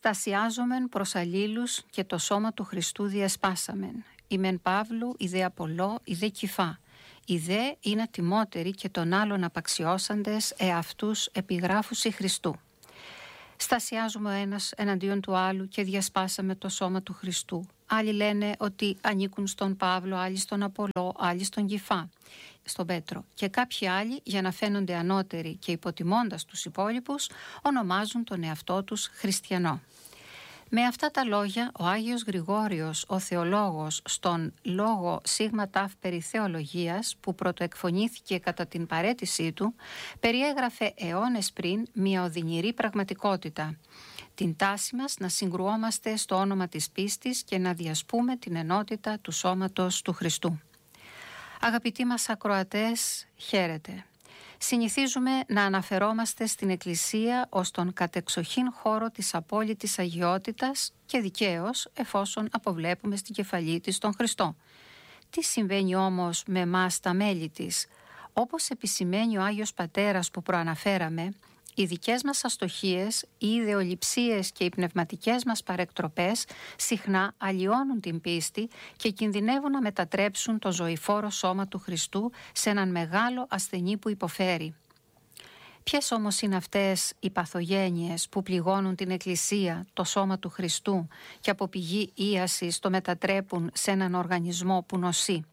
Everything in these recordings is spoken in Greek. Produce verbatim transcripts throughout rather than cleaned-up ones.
Στασιάζομεν προς αλλήλους και το σώμα του Χριστού διασπάσαμεν. Ημέν Παύλου, η δε Απολλώ, η δε Κηφά. Οι δε είναι ατιμότεροι και των άλλων απαξιώσαντες εαυτούς επιγράφουσι Χριστού. Στασιάζουμε ο ένας εναντίον του άλλου και διασπάσαμε το σώμα του Χριστού. Άλλοι λένε ότι ανήκουν στον Παύλο, άλλοι στον Απολλώ, άλλοι στον Κηφά, στον Πέτρο. Και κάποιοι άλλοι, για να φαίνονται ανώτεροι και υποτιμώντας τους υπόλοιπους, ονομάζουν τον εαυτό τους χριστιανό. Με αυτά τα λόγια, ο Άγιος Γρηγόριος, ο θεολόγος, στον λόγο Σίγμα Ταφ περί θεολογίας, που πρωτοεκφωνήθηκε κατά την παραίτησή του, περιέγραφε αιώνες πριν μια οδυνηρή πραγματικότητα. Την τάση μας να συγκρουόμαστε στο όνομα της πίστης και να διασπούμε την ενότητα του σώματος του Χριστού. Αγαπητοί μας ακροατές, χαίρετε. Συνηθίζουμε να αναφερόμαστε στην Εκκλησία ως τον κατεξοχήν χώρο της απόλυτης αγιότητας και δικαίως, εφόσον αποβλέπουμε στην κεφαλή της τον Χριστό. Τι συμβαίνει όμως με εμάς τα μέλη της? Όπως επισημαίνει ο Άγιος Πατέρας που προαναφέραμε, οι δικές μας αστοχίες, οι ιδεολειψίες και οι πνευματικές μας παρεκτροπές συχνά αλλοιώνουν την πίστη και κινδυνεύουν να μετατρέψουν το ζωηφόρο σώμα του Χριστού σε έναν μεγάλο ασθενή που υποφέρει. Ποιες όμως είναι αυτές οι παθογένειες που πληγώνουν την Εκκλησία, το σώμα του Χριστού, και από πηγή ίασης το μετατρέπουν σε έναν οργανισμό που νοσεί?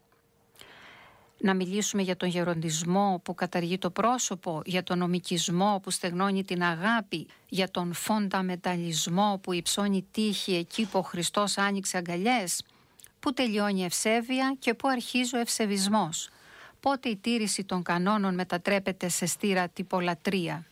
Να μιλήσουμε για τον γεροντισμό που καταργεί το πρόσωπο, για τον νομικισμό που στεγνώνει την αγάπη, για τον φονταμεταλισμό που υψώνει τύχη εκεί που ο Χριστός άνοιξε αγκαλιές. Πού τελειώνει η ευσέβεια και πού αρχίζει ο ευσεβισμός? Πότε η τήρηση των κανόνων μετατρέπεται σε στήρα τυπολατρεία?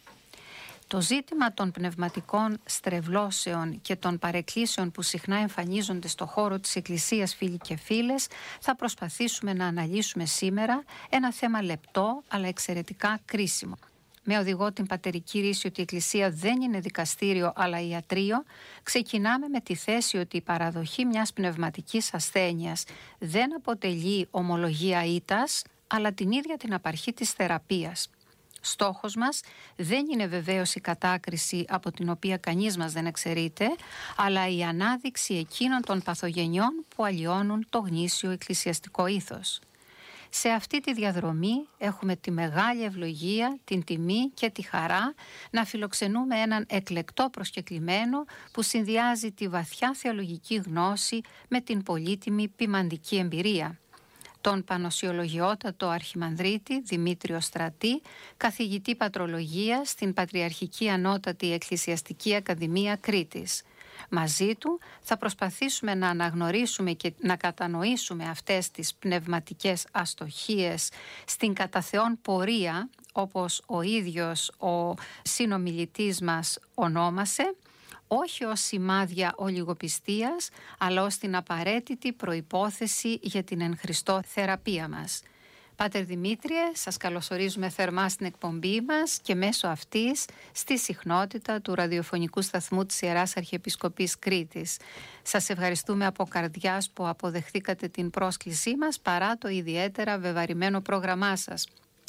Το ζήτημα των πνευματικών στρεβλώσεων και των παρεκκλήσεων που συχνά εμφανίζονται στο χώρο της Εκκλησίας, φίλοι και φίλες, θα προσπαθήσουμε να αναλύσουμε σήμερα, ένα θέμα λεπτό αλλά εξαιρετικά κρίσιμο. Με οδηγό την πατερική ρίση ότι η Εκκλησία δεν είναι δικαστήριο αλλά ιατρείο, ξεκινάμε με τη θέση ότι η παραδοχή μιας πνευματικής ασθένειας δεν αποτελεί ομολογία ήττας, αλλά την ίδια την απαρχή της θεραπείας. Στόχος μας δεν είναι βεβαίως η κατάκριση από την οποία κανείς μας δεν εξαιρείται, αλλά η ανάδειξη εκείνων των παθογενειών που αλλοιώνουν το γνήσιο εκκλησιαστικό ήθος. Σε αυτή τη διαδρομή έχουμε τη μεγάλη ευλογία, την τιμή και τη χαρά να φιλοξενούμε έναν εκλεκτό προσκεκλημένο που συνδυάζει τη βαθιά θεολογική γνώση με την πολύτιμη ποιμαντική εμπειρία. Τον πανοσιολογιότατο αρχιμανδρίτη Δημήτριο Στρατή, καθηγητή πατρολογίας στην Πατριαρχική Ανώτατη Εκκλησιαστική Ακαδημία Κρήτης. Μαζί του θα προσπαθήσουμε να αναγνωρίσουμε και να κατανοήσουμε αυτές τις πνευματικές αστοχίες στην κατά Θεόν πορεία, όπως ο ίδιος ο συνομιλητής μας ονόμασε, όχι ως σημάδια ολιγοπιστίας, αλλά ως την απαραίτητη προϋπόθεση για την εν Χριστώ θεραπεία μας. Πάτερ Δημήτριε, σας καλωσορίζουμε θερμά στην εκπομπή μας και μέσω αυτής στη συχνότητα του ραδιοφωνικού σταθμού της Ιεράς Αρχιεπισκοπής Κρήτης. Σας ευχαριστούμε από καρδιάς που αποδεχθήκατε την πρόσκλησή μας παρά το ιδιαίτερα βεβαρημένο πρόγραμμά σας.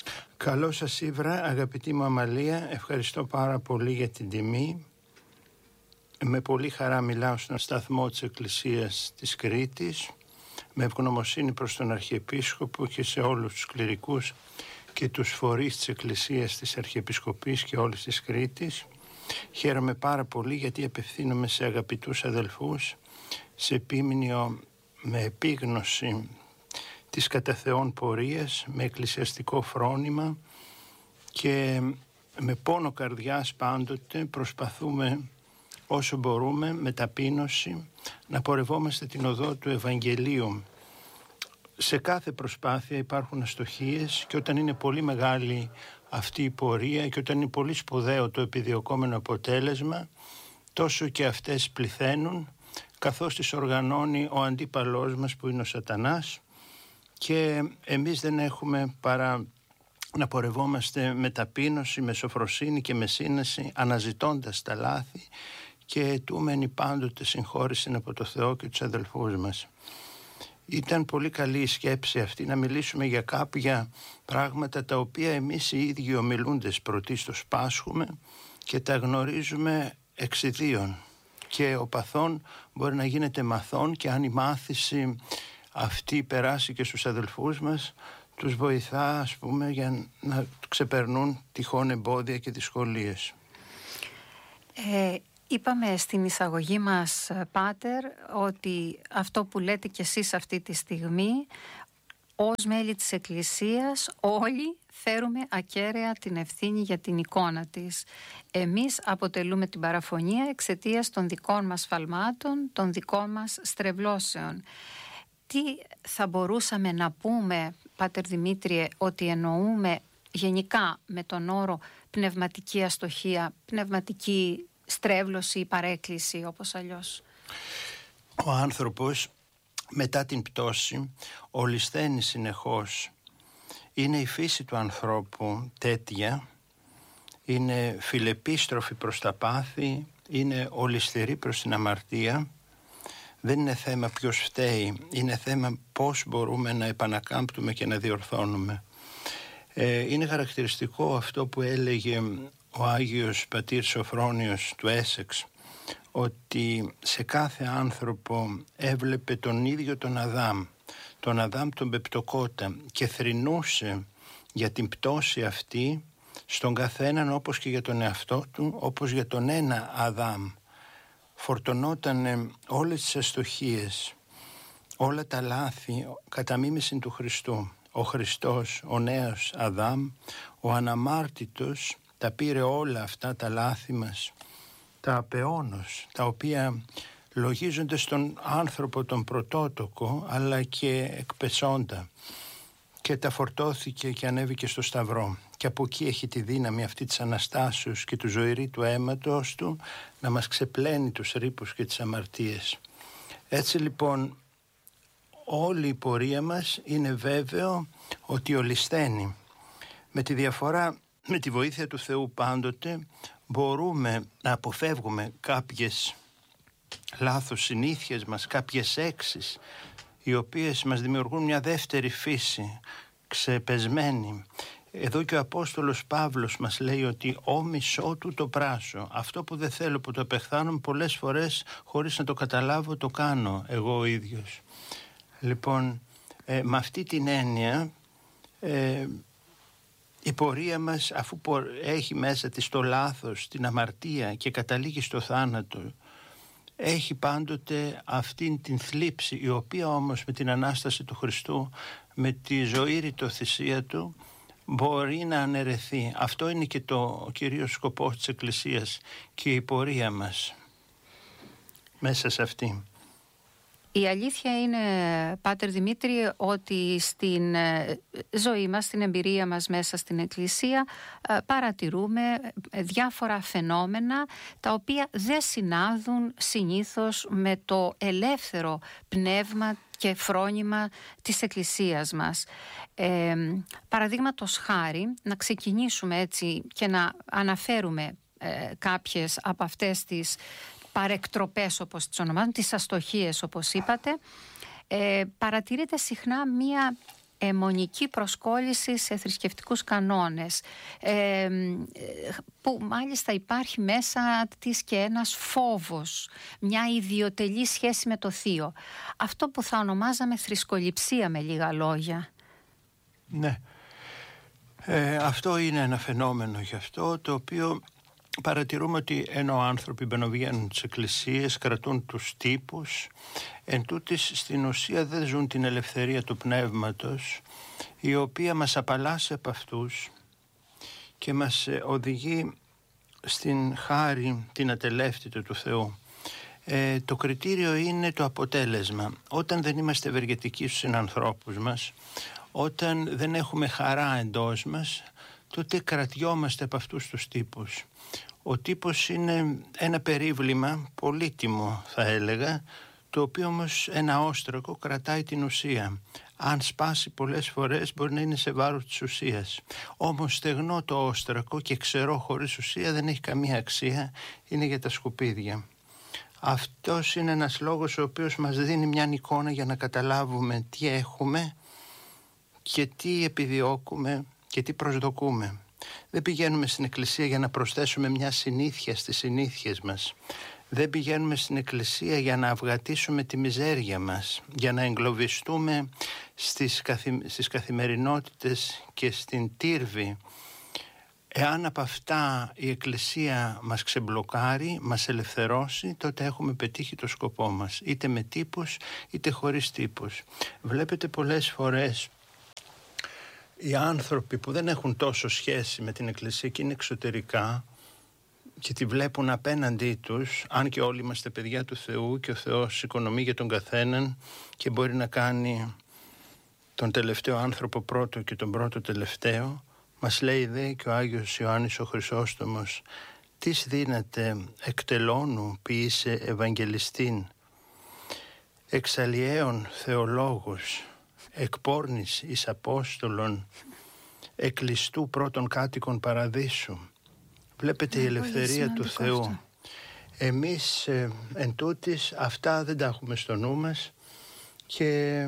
Καλό σας Ήβρα, αγαπητή μου Αμαλία, ευχαριστώ πάρα πολύ για την τιμή. Με πολύ χαρά μιλάω στον σταθμό της Εκκλησίας της Κρήτης, με ευγνωμοσύνη προς τον Αρχιεπίσκοπο και σε όλους τους κληρικούς και τους φορείς της Εκκλησίας της Αρχιεπισκοπής και όλης της Κρήτης. Χαίρομαι πάρα πολύ γιατί απευθύνομαι σε αγαπητούς αδελφούς, σε επίμνιο με επίγνωση της κατά Θεόν πορείας, με εκκλησιαστικό φρόνημα και με πόνο καρδιάς πάντοτε προσπαθούμε όσο μπορούμε με ταπείνωση να πορευόμαστε την οδό του Ευαγγελίου. Σε κάθε προσπάθεια υπάρχουν αστοχίες και όταν είναι πολύ μεγάλη αυτή η πορεία και όταν είναι πολύ σπουδαίο το επιδιωκόμενο αποτέλεσμα, τόσο και αυτές πληθαίνουν, καθώς τις οργανώνει ο αντίπαλός μας που είναι ο Σατανάς, και εμείς δεν έχουμε παρά να πορευόμαστε με ταπείνωση, με σοφροσύνη και με σύνεση, αναζητώντας τα λάθη και αιτούμενοι πάντοτε συγχώρηση από το Θεό και τους αδελφούς μας. Ήταν πολύ καλή η σκέψη αυτή να μιλήσουμε για κάποια πράγματα τα οποία εμείς οι ίδιοι ομιλούντες πρωτίστως πάσχουμε και τα γνωρίζουμε εξ ιδίων. και ο παθών μπορεί να γίνεται μαθών, και αν η μάθηση αυτή περάσει και στους αδελφούς μας, τους βοηθά, ας πούμε, για να ξεπερνούν τυχόν εμπόδια και δυσκολίες. Ε, είπαμε στην εισαγωγή μας, Πάτερ, ότι αυτό που λέτε κι εσείς αυτή τη στιγμή, ως μέλη της Εκκλησίας όλοι φέρουμε ακέραια την ευθύνη για την εικόνα της. Εμείς αποτελούμε την παραφωνία εξαιτίας των δικών μας φαλμάτων, των δικών μας στρεβλώσεων. Τι θα μπορούσαμε να πούμε, Πάτερ Δημήτριε, ότι εννοούμε γενικά με τον όρο πνευματική αστοχία, πνευματική στρέβλωση, παρέκκληση, όπως αλλιώς? Ο άνθρωπος μετά την πτώση ολισθαίνει συνεχώς. Είναι η φύση του ανθρώπου τέτοια, είναι φιλεπίστροφη προς τα πάθη, είναι ολισθηρή προς την αμαρτία. Δεν είναι θέμα ποιος φταίει, είναι θέμα πώς μπορούμε να επανακάμπτουμε και να διορθώνουμε. Ε, είναι χαρακτηριστικό αυτό που έλεγε ο Άγιος Πατήρ Σοφρόνιος του Έσεξ, ότι σε κάθε άνθρωπο έβλεπε τον ίδιο τον Αδάμ, τον Αδάμ τον πεπτοκότα, και θρηνούσε για την πτώση αυτή στον καθέναν, όπως και για τον εαυτό του, όπως για τον ένα Αδάμ. Φορτωνόταν όλες τις αστοχίες, όλα τα λάθη κατά μίμηση του Χριστού. Ο Χριστός, ο νέος Αδάμ, ο αναμάρτητος, τα πήρε όλα αυτά τα λάθη μας, τα απεώνως, τα οποία λογίζονται στον άνθρωπο τον πρωτότοκο, αλλά και εκπεσόντα, και τα φορτώθηκε και ανέβηκε στο Σταυρό, και από εκεί έχει τη δύναμη αυτή της Αναστάσεως και του ζωηρή του αίματος του να μας ξεπλένει τους ρήπους και τις αμαρτίες. Έτσι λοιπόν όλη η πορεία μας είναι βέβαιο ότι ολισθαίνει. Με τη διαφορά, με τη βοήθεια του Θεού πάντοτε μπορούμε να αποφεύγουμε κάποιες λάθος συνήθειες μας, κάποιες έξεις, οι οποίες μας δημιουργούν μια δεύτερη φύση, ξεπεσμένη. Εδώ και ο Απόστολος Παύλος μας λέει ότι «ο μισό του το πράσω». Αυτό που δεν θέλω, που το απεχθάνομαι, πολλές φορές χωρίς να το καταλάβω το κάνω εγώ ο ίδιος. Λοιπόν, ε, με αυτή την έννοια ε, η πορεία μας, αφού έχει μέσα της το λάθος, την αμαρτία και καταλήγει στο θάνατο, έχει πάντοτε αυτήν την θλίψη, η οποία όμως με την Ανάσταση του Χριστού, με τη ζωήρητο θυσία του, μπορεί να αναιρεθεί. Αυτό είναι και το κυρίως σκοπός της Εκκλησίας και η πορεία μας μέσα σε αυτή. Η αλήθεια είναι, Πάτερ Δημήτρη, ότι στην ζωή μας, στην εμπειρία μας μέσα στην Εκκλησία, παρατηρούμε διάφορα φαινόμενα τα οποία δεν συνάδουν συνήθως με το ελεύθερο πνεύμα και φρόνημα της Εκκλησίας μας. Ε, παραδείγματος χάρη, να ξεκινήσουμε έτσι και να αναφέρουμε ε, κάποιες από αυτές τις παρεκτροπές, όπως τις ονομάζουν, τις αστοχίες όπως είπατε. Ε, παρατηρείται συχνά μία αιμονική προσκόλληση σε θρησκευτικούς κανόνες, ε, που μάλιστα υπάρχει μέσα της και ένας φόβος, μια ιδιωτελή σχέση με το θείο. Αυτό που θα ονομάζαμε θρησκοληψία, με λίγα λόγια. Ναι, ε, αυτό είναι ένα φαινόμενο γι' αυτό, το οποίο παρατηρούμε ότι ενώ άνθρωποι μπαινοβγαίνουν τις εκκλησίες, κρατούν τους τύπους, εν τούτης στην ουσία δεν ζουν την ελευθερία του πνεύματος, η οποία μας απαλλάσσει από αυτούς και μας οδηγεί στην χάρη την ατελεύτητη του Θεού. Ε, το κριτήριο είναι το αποτέλεσμα. Όταν δεν είμαστε ευεργετικοί στους συνανθρώπους μας, όταν δεν έχουμε χαρά εντός μας, τότε κρατιόμαστε από αυτούς τους τύπους. Ο τύπος είναι ένα περίβλημα πολύτιμο, θα έλεγα, το οποίο όμως ένα όστρακο κρατάει την ουσία. Αν σπάσει πολλές φορές μπορεί να είναι σε βάρος της ουσίας. Όμως στεγνό το όστρακο και ξερό χωρίς ουσία δεν έχει καμία αξία, είναι για τα σκουπίδια. Αυτός είναι ένας λόγος ο οποίος μας δίνει μια εικόνα για να καταλάβουμε τι έχουμε και τι επιδιώκουμε και τι προσδοκούμε. Δεν πηγαίνουμε στην εκκλησία για να προσθέσουμε μια συνήθεια στις συνήθειες μας. Δεν πηγαίνουμε στην εκκλησία για να αυγατήσουμε τη μιζέρια μας, για να εγκλωβιστούμε στις, καθη... στις καθημερινότητες και στην τύρβη. Εάν από αυτά η εκκλησία μας ξεμπλοκάρει, μας ελευθερώσει, τότε έχουμε πετύχει το σκοπό μας, είτε με τύπους είτε χωρίς τύπους. Βλέπετε πολλές φορές οι άνθρωποι που δεν έχουν τόσο σχέση με την εκκλησία και είναι εξωτερικά και τη βλέπουν απέναντί τους, αν και όλοι είμαστε παιδιά του Θεού και ο Θεός οικονομεί για τον καθέναν και μπορεί να κάνει τον τελευταίο άνθρωπο πρώτο και τον πρώτο τελευταίο, μας λέει δε και ο Άγιος Ιωάννης ο Χρυσόστομος, «Τις δύναται εκτελώνου ποιήσε Ευαγγελιστήν, εξαλλιέων θεολόγους, εκπόρνης εις Απόστολων, εκλειστού πρώτων κάτοικων παραδείσου». Βλέπετε η ελευθερία του Θεού. Αυτό. Εμείς ε, εν τούτης αυτά δεν τα έχουμε στο νου μας και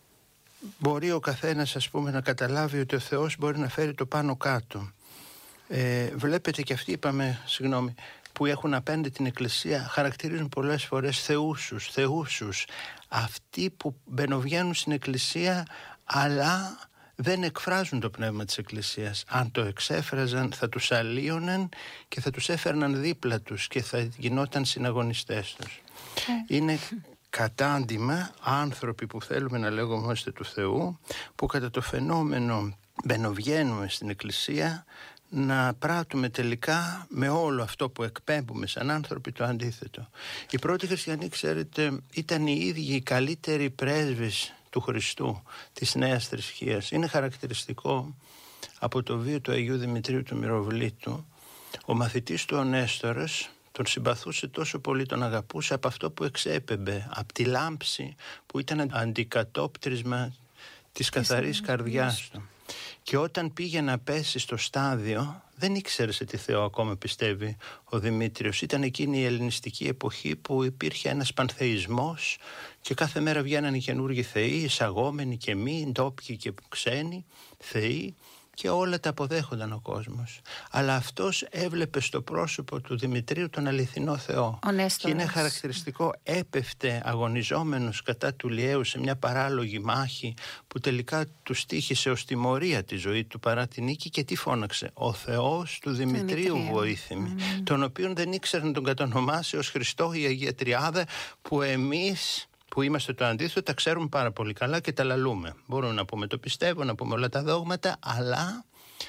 μπορεί ο καθένας, ας πούμε, να καταλάβει ότι ο Θεός μπορεί να φέρει το πάνω κάτω. Ε, βλέπετε και αυτοί, είπαμε, συγγνώμη, που έχουν απέναντι την εκκλησία, χαρακτηρίζουν πολλές φορές θεούσους, θεούσους. Αυτοί που μπαινοβγαίνουν στην εκκλησία αλλά δεν εκφράζουν το πνεύμα της εκκλησίας. Αν το εξέφραζαν θα τους αλλίωναν και θα τους έφερναν δίπλα τους και θα γινόταν συναγωνιστές τους. Okay. Είναι κατάντημα άνθρωποι που θέλουμε να λέγομαστε του Θεού, που κατά το φαινόμενο μπαινοβγαίνουμε στην εκκλησία, να πράττουμε τελικά με όλο αυτό που εκπέμπουμε σαν άνθρωποι το αντίθετο. Οι πρώτοι χριστιανοί, ξέρετε, ήταν οι ίδιοι οι καλύτεροι πρέσβεις του Χριστού, της Νέας Θρησκείας. Είναι χαρακτηριστικό από το βίο του Αγίου Δημητρίου του Μυροβλήτου. Ο μαθητής του ο Νέστορας τον συμπαθούσε τόσο πολύ, τον αγαπούσε από αυτό που εξέπεμπε, από τη λάμψη που ήταν αντικατόπτρισμα της καθαρής καρδιάς του. Και όταν πήγε να πέσει στο στάδιο, δεν ήξερε σε τι Θεό ακόμα πιστεύει ο Δημήτριος. Ήταν εκείνη η ελληνιστική εποχή που υπήρχε ένας πανθεϊσμός και κάθε μέρα βγαίνανε καινούργιοι θεοί, εισαγόμενοι και μη, ντόπιοι και ξένοι θεοί, και όλα τα αποδέχονταν ο κόσμος. Αλλά αυτός έβλεπε στο πρόσωπο του Δημητρίου τον αληθινό Θεό. Και είναι χαρακτηριστικό, έπεφτε αγωνιζόμενος κατά του Λιέου σε μια παράλογη μάχη που τελικά του στοίχησε ως τιμωρία τη ζωή του παρά την νίκη, και τι φώναξε? «Ο Θεός του Δημητρίου βοήθημη», mm. τον οποίον δεν ήξερε να τον κατονομάσει ως Χριστό η Αγία Τριάδα, που εμείς που είμαστε το αντίθετο τα ξέρουμε πάρα πολύ καλά και τα λαλούμε. Μπορούμε να πούμε το πιστεύω, να πούμε όλα τα δόγματα, αλλά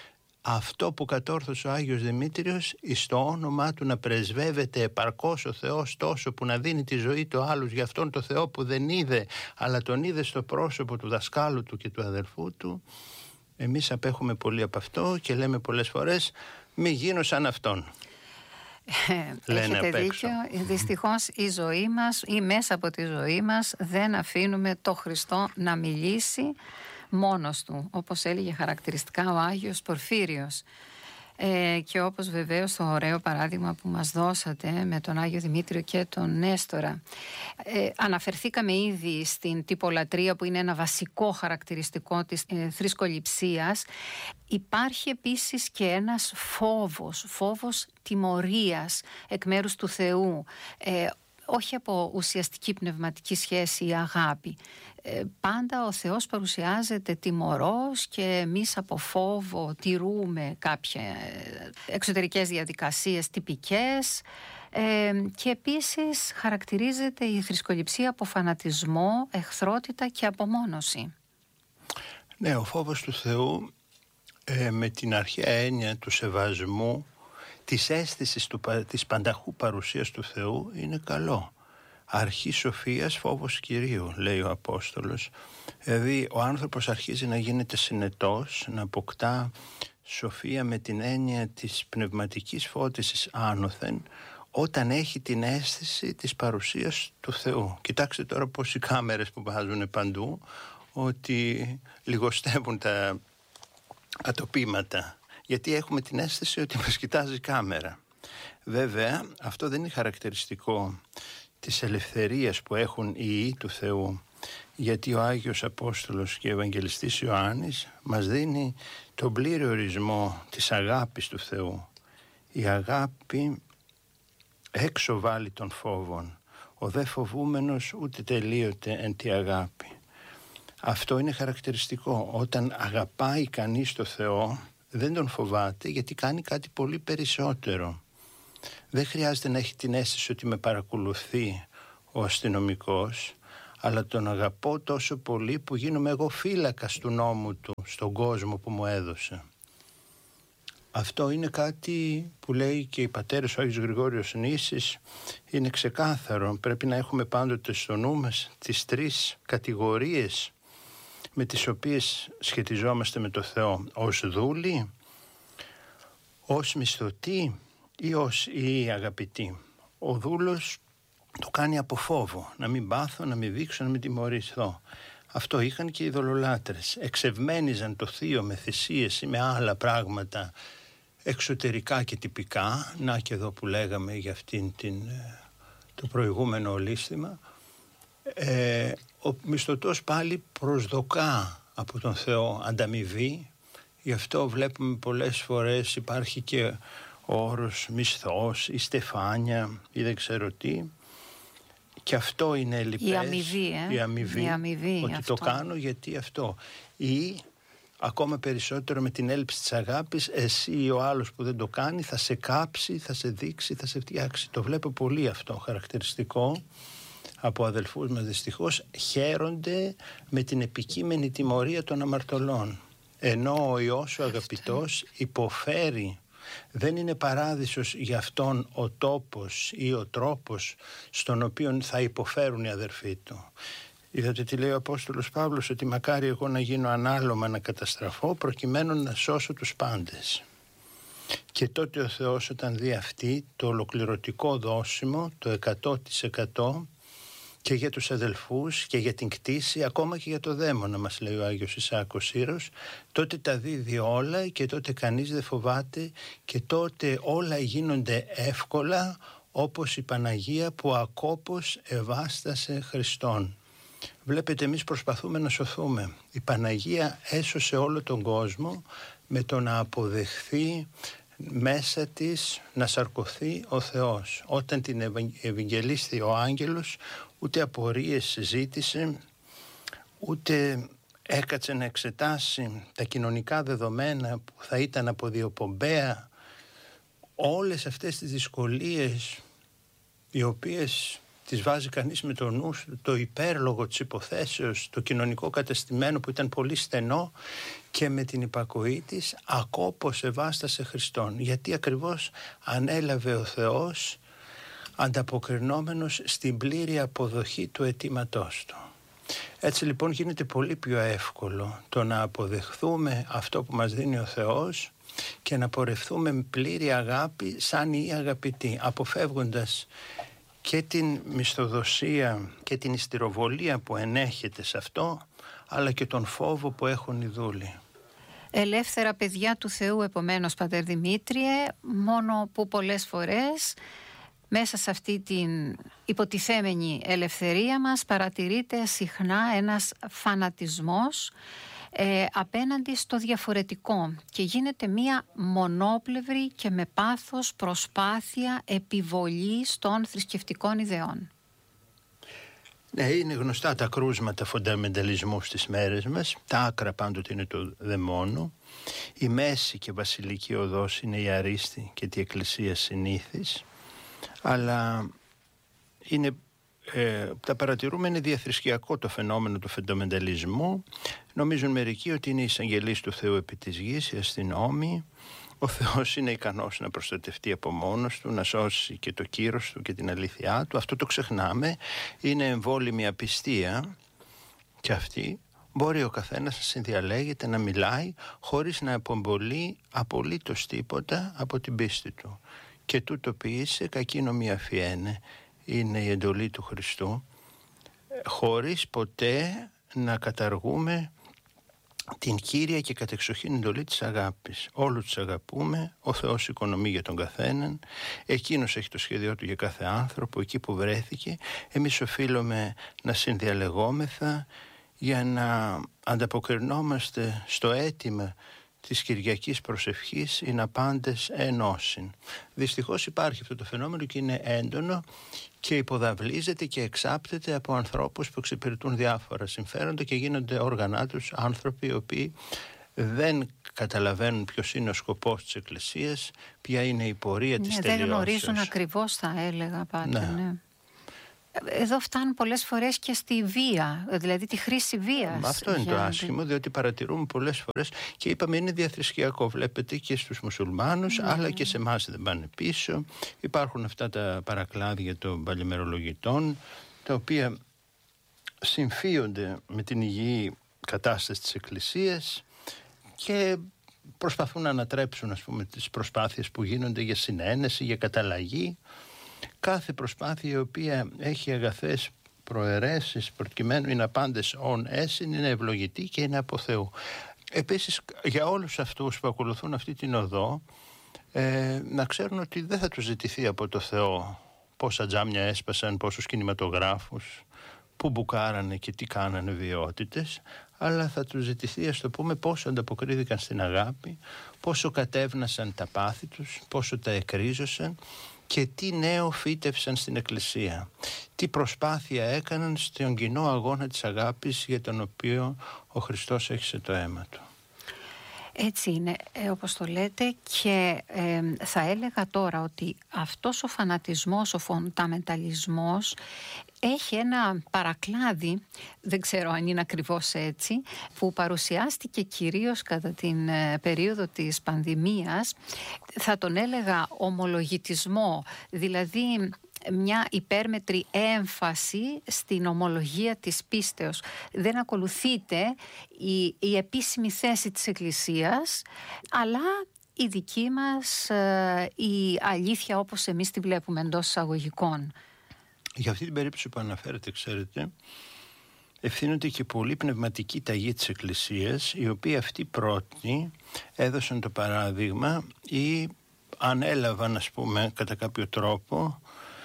αυτό που κατόρθωσε ο Άγιος Δημήτριος, εις το όνομά του να πρεσβεύεται επαρκώς ο Θεός τόσο που να δίνει τη ζωή του άλλους για αυτόν το Θεό που δεν είδε, αλλά τον είδε στο πρόσωπο του δασκάλου του και του αδερφού του, εμείς απέχουμε πολύ από αυτό και λέμε πολλές φορές μη γίνω σαν αυτόν. Έχετε δίκιο. Δυστυχώς η ζωή μας ή μέσα από τη ζωή μας δεν αφήνουμε το Χριστό να μιλήσει μόνος του, όπως έλεγε χαρακτηριστικά ο Άγιος Πορφύριος. Ε, και όπως βεβαίως το ωραίο παράδειγμα που μας δώσατε με τον Άγιο Δημήτριο και τον Νέστορα. Ε, αναφερθήκαμε ήδη στην τυπολατρεία που είναι ένα βασικό χαρακτηριστικό της ε, θρησκοληψίας. Υπάρχει επίσης και ένας φόβος, φόβος τιμωρίας εκ μέρους του Θεού, ε, όχι από ουσιαστική πνευματική σχέση ή αγάπη. Ε, πάντα ο Θεός παρουσιάζεται τιμωρός και εμείς από φόβο τηρούμε κάποιες εξωτερικές διαδικασίες τυπικές, ε, και επίσης χαρακτηρίζεται η θρησκοληψία από φανατισμό, εχθρότητα και απομόνωση. Ναι, ο φόβος του Θεού ε, με την αρχαία έννοια του σεβασμού, της αίσθησης του, της πανταχού παρουσίας του Θεού είναι καλό. Αρχή σοφίας φόβος Κυρίου, λέει ο Απόστολος. Δηλαδή ο άνθρωπος αρχίζει να γίνεται συνετός, να αποκτά σοφία με την έννοια της πνευματικής φώτισης άνωθεν, όταν έχει την αίσθηση της παρουσίας του Θεού. Κοιτάξτε τώρα πως οι κάμερες που βάζουν παντού, ότι λιγοστεύουν τα ατοπήματα, γιατί έχουμε την αίσθηση ότι μας κοιτάζει κάμερα. Βέβαια, αυτό δεν είναι χαρακτηριστικό της ελευθερίας που έχουν οι ιοί του Θεού, γιατί ο Άγιος Απόστολος και ο Ευαγγελιστής Ιωάννης μας δίνει τον πλήρη ορισμό της αγάπης του Θεού. Η αγάπη έξω βάλει των φόβων. Ο δε φοβούμενος ούτε τελείωται εν τη αγάπη. Αυτό είναι χαρακτηριστικό. Όταν αγαπάει κανείς το Θεό, δεν τον φοβάται, γιατί κάνει κάτι πολύ περισσότερο. Δεν χρειάζεται να έχει την αίσθηση ότι με παρακολουθεί ο αστυνομικός, αλλά τον αγαπώ τόσο πολύ που γίνομαι εγώ φύλακας του νόμου του στον κόσμο που μου έδωσε. Αυτό είναι κάτι που λέει και οι πατέρες, ο Άγιος Γρηγόριος Νήσης, είναι ξεκάθαρο. Πρέπει να έχουμε πάντοτε στο νου μας τις τρεις κατηγορίες με τις οποίες σχετιζόμαστε με το Θεό. Ως δούλοι, ως μισθωτοί ή ως ή αγαπητοί. Ο δούλος το κάνει από φόβο, να μην πάθω, να μην δείξω, να μην τιμωρηθώ. Αυτό είχαν και οι ειδωλολάτρες. Εξευμένιζαν το θείο με θυσίες ή με άλλα πράγματα εξωτερικά και τυπικά. Να και εδώ που λέγαμε για αυτήν την, το προηγούμενο ολίσθημα. Ε, ο μισθωτός πάλι προσδοκά από τον Θεό ανταμοιβή. Γι' αυτό βλέπουμε πολλές φορές υπάρχει και ο όρος μισθός ή στεφάνια ή δεν ξέρω τι. Και αυτό είναι λοιπές. Η αμοιβή, ε? η αμοιβή, η αμοιβή ότι αυτό. το κάνω γιατί αυτό. Ή ακόμα περισσότερο με την έλλειψη της αγάπης, εσύ ή ο άλλος που δεν το κάνει θα σε κάψει, θα σε δείξει, θα σε φτιάξει. Το βλέπω πολύ αυτό χαρακτηριστικό από αδελφούς μας, δυστυχώς χαίρονται με την επικείμενη τιμωρία των αμαρτωλών. Ενώ ο Υιός ο αγαπητός υποφέρει. Δεν είναι παράδεισος για αυτόν ο τόπος ή ο τρόπος στον οποίο θα υποφέρουν οι αδερφοί του. Είδατε τι λέει ο Απόστολος Παύλος, ότι μακάρι εγώ να γίνω ανάλωμα να καταστραφώ προκειμένου να σώσω τους πάντες. Και τότε ο Θεός όταν δει αυτή το ολοκληρωτικό δόσιμο, το εκατό τοις εκατό και για τους αδελφούς και για την κτήση, ακόμα και για το δαίμονα, μας λέει ο Άγιος Ισάκος Σύρος, τότε τα δίδει όλα και τότε κανείς δεν φοβάται και τότε όλα γίνονται εύκολα, όπως η Παναγία που ακόπως ευάστασε Χριστόν. Βλέπετε, εμείς προσπαθούμε να σωθούμε. Η Παναγία έσωσε όλο τον κόσμο με το να αποδεχθεί μέσα της να σαρκωθεί ο Θεός. Όταν την ευαγγελίστη ο άγγελος, ούτε απορίες ζήτησε, ούτε έκατσε να εξετάσει τα κοινωνικά δεδομένα που θα ήταν αποδιοπομπαία, όλες αυτές τις δυσκολίες οι οποίες τις βάζει κανείς με το νου, το υπέρλογο της υποθέσεως, το κοινωνικό κατεστημένο που ήταν πολύ στενό, και με την υπακοή της ακόπως ευάστασε Χριστόν. Γιατί ακριβώς ανέλαβε ο Θεός ανταποκρινόμενος στην πλήρη αποδοχή του αιτήματός του. Έτσι λοιπόν γίνεται πολύ πιο εύκολο το να αποδεχθούμε αυτό που μας δίνει ο Θεός και να πορευθούμε με πλήρη αγάπη σαν οι αγαπητοί, αποφεύγοντας και την μισθοδοσία και την ιστηροβολία που ενέχεται σε αυτό, αλλά και τον φόβο που έχουν οι δούλοι. Ελεύθερα παιδιά του Θεού, επομένως, Πατέρ Δημήτριε, μόνο που πολλές φορές μέσα σε αυτή την υποτιθέμενη ελευθερία μας παρατηρείται συχνά ένας φανατισμός ε, απέναντι στο διαφορετικό και γίνεται μία μονόπλευρη και με πάθος προσπάθεια επιβολής των θρησκευτικών ιδεών. Ναι, είναι γνωστά τα κρούσματα φονταμενταλισμού στις μέρες μας. Τα άκρα πάντοτε είναι το δαιμόνο. Η μέση και βασιλική οδός είναι η αρίστη και τη εκκλησία συνήθις. Αλλά είναι, ε, τα παρατηρούμε, είναι διαθρησκειακό το φαινόμενο του φονταμενταλισμού. Νομίζουν μερικοί ότι είναι οι εισαγγελείς του Θεού επί της γης, οι αστυνόμοι. Ο Θεός είναι ικανός να προστατευτεί από μόνος του, να σώσει και το κύρος του και την αλήθειά του. Αυτό το ξεχνάμε. Είναι εμβόλυμη απιστία και αυτή. Μπορεί ο καθένας να συνδιαλέγεται, να μιλάει χωρίς να απομπολεί απολύτως τίποτα από την πίστη του. Και τούτο ποιήσε κακή νομία φιένε, είναι η εντολή του Χριστού, χωρίς ποτέ να καταργούμε την κύρια και κατεξοχήν εντολή της αγάπης. Όλους τους αγαπούμε, ο Θεός οικονομεί για τον καθέναν, εκείνος έχει το σχέδιό του για κάθε άνθρωπο, εκεί που βρέθηκε. Εμείς οφείλουμε να συνδιαλεγόμεθα για να ανταποκρινόμαστε στο αίτημα της Κυριακής προσευχής είναι απάντες ενώσιν. Δυστυχώς υπάρχει αυτό το φαινόμενο και είναι έντονο και υποδαβλίζεται και εξάπτεται από ανθρώπους που εξυπηρετούν διάφορα συμφέροντα και γίνονται όργανά τους άνθρωποι οι οποίοι δεν καταλαβαίνουν ποιος είναι ο σκοπός της Εκκλησίας, ποια είναι η πορεία ναι, της τελειώσεως. Δεν γνωρίζουν ακριβώς, θα έλεγα πάντα. Ναι. Ναι. Εδώ φτάνουν πολλές φορές και στη βία, δηλαδή τη χρήση βίας. Αυτό είναι για... το άσχημο, διότι παρατηρούμε πολλές φορές και είπαμε είναι διαθρησκιακό. Βλέπετε και στους μουσουλμάνους, ναι. αλλά και σε εμάς δεν πάνε πίσω. Υπάρχουν αυτά τα παρακλάδια των παλαιμερολογητών, τα οποία συμφίονται με την υγιή κατάσταση της Εκκλησίας και προσπαθούν να ανατρέψουν, ας πούμε, τις προσπάθειες που γίνονται για συνένεση, για καταλλαγή. Κάθε προσπάθεια η οποία έχει αγαθές προαιρέσεις προκειμένου είναι απάντες ον έσυν, είναι ευλογητή και είναι από Θεού. Επίσης για όλους αυτούς που ακολουθούν αυτή την οδό ε, να ξέρουν ότι δεν θα τους ζητηθεί από το Θεό πόσα τζάμια έσπασαν, πόσους κινηματογράφους, που μπουκάρανε και τι κάνανε βιαιότητες, αλλά θα τους ζητηθεί, ας το πούμε, πόσο ανταποκρίθηκαν στην αγάπη, πόσο κατέβνασαν τα πάθη τους, πόσο τα εκρίζωσαν και τι νέο φύτευσαν στην Εκκλησία. Τι προσπάθεια έκαναν στον κοινό αγώνα της αγάπης για τον οποίο ο Χριστός έχισε το αίμα του. Έτσι είναι, ε, όπως το λέτε, και ε, θα έλεγα τώρα ότι αυτός ο φανατισμός, ο φονταμενταλισμός έχει ένα παρακλάδι, δεν ξέρω αν είναι ακριβώς έτσι, που παρουσιάστηκε κυρίως κατά την ε, περίοδο της πανδημίας. Θα τον έλεγα ομολογητισμό, δηλαδή μια υπέρμετρη έμφαση στην ομολογία της πίστεως. Δεν ακολουθείται η, η επίσημη θέση της Εκκλησίας, αλλά η δική μας η αλήθεια όπως εμείς τη βλέπουμε εντός εισαγωγικών. Για αυτή την περίπτωση που αναφέρετε, ξέρετε, ευθύνονται και πολύ πνευματική ταγή της Εκκλησίας, οι οποίοι αυτοί πρώτοι έδωσαν το παράδειγμα ή ανέλαβαν, ας πούμε, κατά κάποιο τρόπο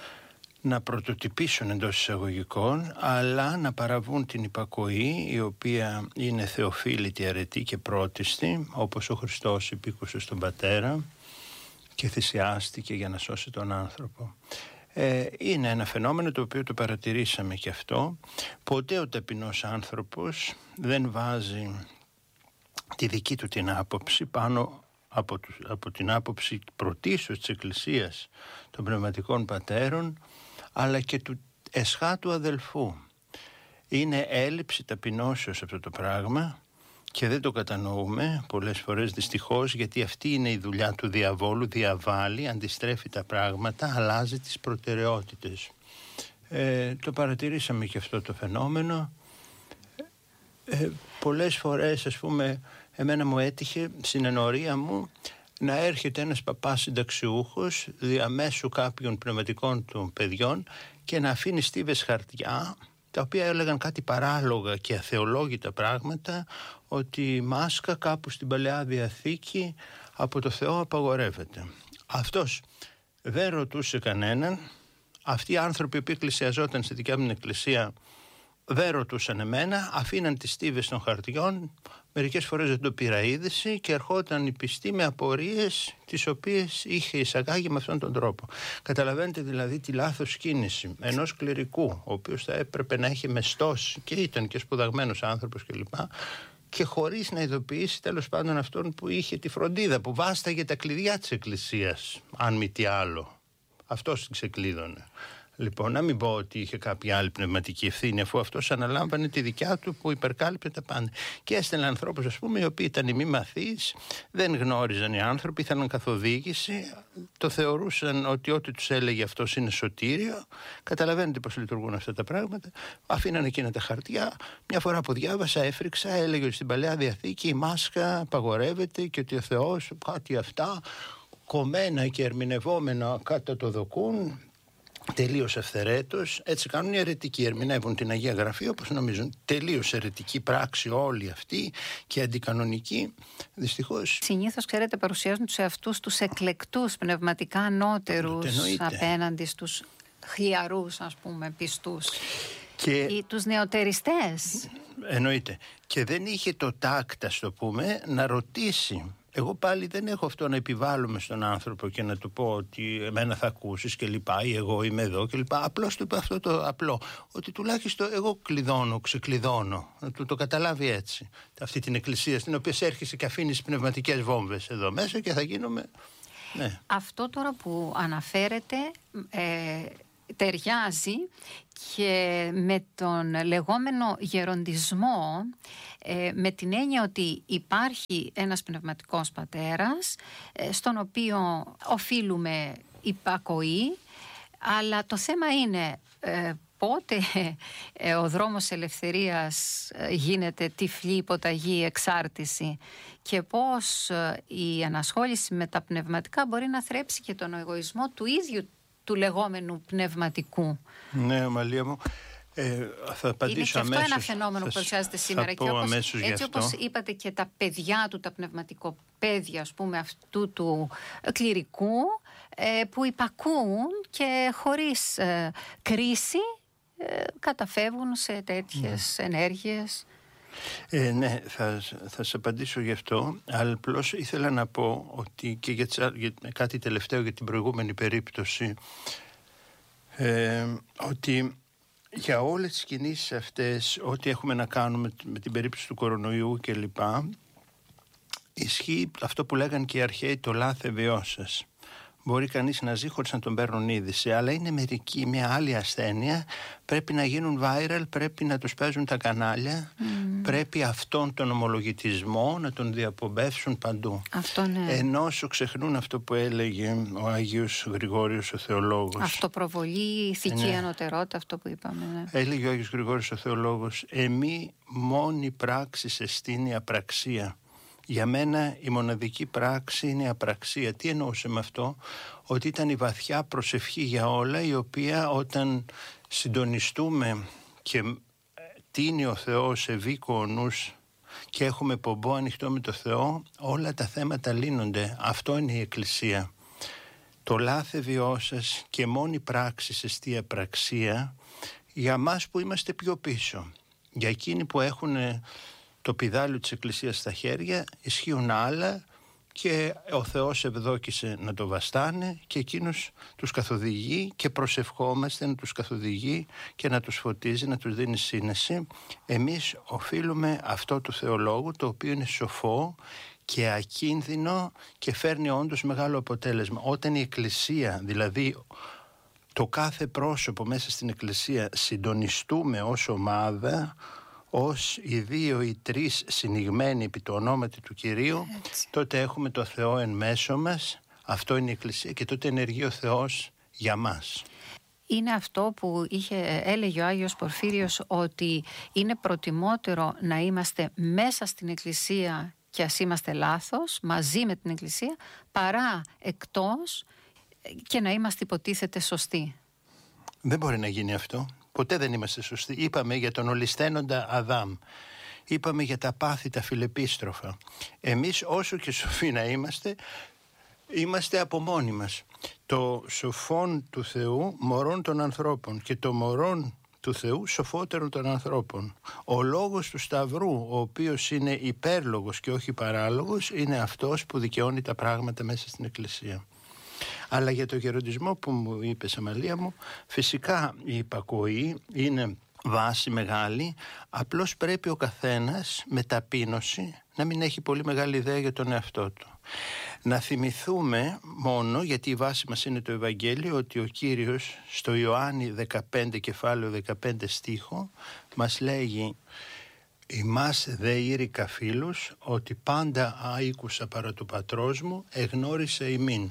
να πρωτοτυπήσουν εντός εισαγωγικών, αλλά να παραβούν την υπακοή, η οποία είναι θεοφίλητη, αρετή και πρώτιστη, όπως ο Χριστός υπήκουσε στον Πατέρα και θυσιάστηκε για να σώσει τον άνθρωπο. Ε, είναι ένα φαινόμενο το οποίο το παρατηρήσαμε και αυτό. Ποτέ ο ταπεινός άνθρωπος δεν βάζει τη δική του την άποψη πάνω από, του, από την άποψη πρωτίστως της Εκκλησίας των πνευματικών πατέρων, αλλά και του εσχάτου αδελφού. Είναι έλλειψη ταπεινώσεως αυτό το πράγμα και δεν το κατανοούμε πολλές φορές δυστυχώς, γιατί αυτή είναι η δουλειά του διαβόλου, διαβάλλει, αντιστρέφει τα πράγματα, αλλάζει τις προτεραιότητες. Ε, το παρατηρήσαμε και αυτό το φαινόμενο. Ε, πολλές φορές, ας πούμε, εμένα μου έτυχε στην ενορία μου να έρχεται ένας παπάς συνταξιούχος διαμέσου κάποιων πνευματικών του παιδιών και να αφήνει στίβες χαρτιά, τα οποία έλεγαν κάτι παράλογα και αθεολόγητα πράγματα, ότι η μάσκα κάπου στην Παλαιά Διαθήκη από το Θεό απαγορεύεται. Αυτός δεν ρωτούσε κανέναν. Αυτοί οι άνθρωποι που εκκλησιαζόταν στη δικιά μου εκκλησία δεν ρωτούσαν εμένα, αφήναν τις στίβες των χαρτιών, μερικές φορές δεν το πήρα είδηση και ερχόταν η πιστή με απορίες τις οποίες είχε εισαγάγει με αυτόν τον τρόπο. Καταλαβαίνετε δηλαδή τη λάθος κίνηση ενός κληρικού, ο οποίος θα έπρεπε να έχει μεστώσει και ήταν και σπουδαγμένος άνθρωπος κλπ. Και χωρίς να ειδοποιήσει τέλος πάντων αυτόν που είχε τη φροντίδα, που βάσταγε τα κλειδιά της Εκκλησίας, αν μη τι άλλο. Αυτός την ξεκλείδωνε. Λοιπόν, να μην πω ότι είχε κάποια άλλη πνευματική ευθύνη, αφού αυτός αναλάμβανε τη δικιά του που υπερκάλυπτε τα πάντα. Και έστελνε ανθρώπους, ας πούμε, οι οποίοι ήταν μη μαθείς, δεν γνώριζαν οι άνθρωποι, ήθελαν καθοδήγηση, το θεωρούσαν ότι ό,τι τους έλεγε αυτός είναι σωτήριο. Καταλαβαίνετε πώς λειτουργούν αυτά τα πράγματα. Αφήνανε εκείνα τα χαρτιά. Μια φορά που διάβασα, έφρυξα, έλεγε ότι στην Παλαιά Διαθήκη η μάσκα απαγορεύεται και ότι ο Θεός κάτι αυτά κομμένα και ερμηνευόμενα κάτω το δοκούν. Τελείως ευθερέτως, έτσι κάνουν οι αιρετικοί, ερμηνεύουν την Αγία Γραφή όπως νομίζουν. Τελείως αιρετική πράξη όλοι αυτοί και αντικανονική, δυστυχώς. Συνήθως, ξέρετε, παρουσιάζουν τους εαυτούς τους εκλεκτούς, πνευματικά ανώτερους απέναντι στους χλιαρούς, ας πούμε, πιστούς. Και... ή τους νεοτεριστές. εννοείται. Και δεν είχε το τάκτα, ας το πούμε, να ρωτήσει. Εγώ πάλι δεν έχω αυτό να επιβάλλουμε στον άνθρωπο και να του πω ότι εμένα θα ακούσεις και λοιπά, ή εγώ είμαι εδώ και λοιπά. Απλώς του είπα αυτό το απλό, ότι τουλάχιστον εγώ κλειδώνω, ξεκλειδώνω, να του το καταλάβει έτσι. Αυτή την εκκλησία στην οποία έρχεσαι και αφήνεις πνευματικές βόμβες εδώ μέσα και θα γίνουμε... Ναι. Αυτό τώρα που αναφέρεται ε, ταιριάζει και με τον λεγόμενο γεροντισμό, ε, με την έννοια ότι υπάρχει ένας πνευματικός πατέρας ε, στον οποίο οφείλουμε υπακοή, αλλά το θέμα είναι ε, πότε ε, ο δρόμος ελευθερίας ε, γίνεται τυφλή υποταγή, εξάρτηση, και πώς ε, η ανασχόληση με τα πνευματικά μπορεί να θρέψει και τον εγωισμό του ίδιου του λεγόμενου πνευματικού. Ναι, Αμαλία μου, ε, θα απαντήσω. Είναι και αυτό αμέσως, ένα φαινόμενο που παρουσιάζεται σήμερα, και όπως, έτσι όπως είπατε, και τα παιδιά του, τα πνευματικοπαίδια, ας πούμε, αυτού του κληρικού, ε, που υπακούν και χωρίς ε, κρίση ε, καταφεύγουν σε τέτοιες ναι. ενέργειες. Ε, ναι, θα, θα σας απαντήσω γι' αυτό, αλλά απλώς ήθελα να πω ότι και για, για κάτι τελευταίο για την προηγούμενη περίπτωση, ε, ότι για όλες τις κινήσεις αυτές, ό,τι έχουμε να κάνουμε με την περίπτωση του κορονοϊού και λοιπά, ισχύει αυτό που λέγανε και οι αρχαίοι, το λάθε βιώσας. Μπορεί κανείς να ζει χωρίς να τον παίρνουν είδηση, αλλά είναι μερική, μια άλλη ασθένεια, πρέπει να γίνουν viral, πρέπει να τους παίζουν τα κανάλια, mm. πρέπει αυτόν τον ομολογητισμό να τον διαπομπεύσουν παντού. Αυτό, ναι. Ενώ όσο ξεχνούν αυτό που έλεγε ο Άγιος Γρηγόριος ο Θεολόγος. Αυτοπροβολή, ηθική ναι. ανωτερότητα, αυτό που είπαμε. Ναι. Έλεγε ο Άγιος Γρηγόριος ο Θεολόγος, «Εμεί μόνη πράξη εστίν η απραξία». Για μένα η μοναδική πράξη είναι η απραξία. Τι εννοούσε με αυτό? Ότι ήταν η βαθιά προσευχή για όλα, η οποία όταν συντονιστούμε και τίνει ο Θεός ευήκο ο νους και έχουμε πομπό ανοιχτό με το Θεό, όλα τα θέματα λύνονται. Αυτό είναι η Εκκλησία. Το λάθε βιώσας και μόνη πράξη εστί απραξία, για μας που είμαστε πιο πίσω. Για εκείνοι που έχουν το πηδάλιο της Εκκλησίας στα χέρια ισχύουν άλλα και ο Θεός ευδόκησε να το βαστάνε και εκείνος τους καθοδηγεί και προσευχόμαστε να τους καθοδηγεί και να τους φωτίζει, να τους δίνει σύνεση. Εμείς οφείλουμε αυτό του Θεολόγου, το οποίο είναι σοφό και ακίνδυνο και φέρνει όντως μεγάλο αποτέλεσμα. Όταν η Εκκλησία, δηλαδή το κάθε πρόσωπο μέσα στην Εκκλησία, συντονιστούμε ως ομάδα, ως οι δύο ή τρεις συνηγμένοι επί το ονόματι του Κυρίου, έτσι, τότε έχουμε το Θεό εν μέσω μας, αυτό είναι η Εκκλησία, και τότε ενεργεί ο Θεός για μας. Είναι αυτό που είχε, έλεγε ο Άγιος Πορφύριος, ότι είναι προτιμότερο να είμαστε μέσα στην Εκκλησία και ας είμαστε λάθος, μαζί με την Εκκλησία, παρά εκτός και να είμαστε υποτίθεται σωστοί. Δεν μπορεί να γίνει αυτό. Ποτέ δεν είμαστε σωστοί. Είπαμε για τον ολισθαίνοντα Αδάμ. Είπαμε για τα πάθη τα φιλεπίστροφα. Εμείς όσο και σοφοί να είμαστε, είμαστε από μόνοι μας. Το σοφόν του Θεού μωρών των ανθρώπων και το μωρών του Θεού σοφότερων των ανθρώπων. Ο λόγος του Σταυρού, ο οποίος είναι υπέρλογος και όχι παράλογος, είναι αυτός που δικαιώνει τα πράγματα μέσα στην Εκκλησία. Αλλά για το γεροντισμό που μου είπες, Αμαλία μου, φυσικά η υπακοή είναι βάση μεγάλη, απλώς πρέπει ο καθένας με ταπείνωση να μην έχει πολύ μεγάλη ιδέα για τον εαυτό του. Να θυμηθούμε μόνο, γιατί η βάση μας είναι το Ευαγγέλιο, ότι ο Κύριος στο Ιωάννη δεκαπέντε κεφάλαιο δεκαπέντε στίχο μας λέγει «Ημάς δε ήρικα φίλους, ότι πάντα αίκουσα παρά του πατρός μου, εγνώρισε ημίν».